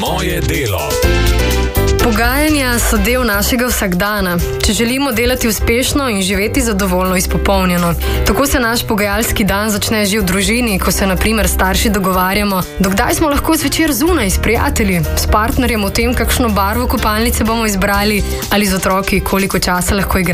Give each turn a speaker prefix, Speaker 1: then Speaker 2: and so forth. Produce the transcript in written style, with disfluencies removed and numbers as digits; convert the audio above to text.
Speaker 1: Moje delo.
Speaker 2: Pogajanja so del našega vsakdana, če želimo delati uspešno in živeti zadovoljno izpopolnjeno. Tako se naš pogajalski dan začne že v družini, ko se na primer starši dogovarjamo, dokdaj smo lahko zvečer zunaj s prijatelji, s partnerjem o tem, kakšno barvo kopalnice bomo izbrali ali z otroki, koliko časa lahko igramo.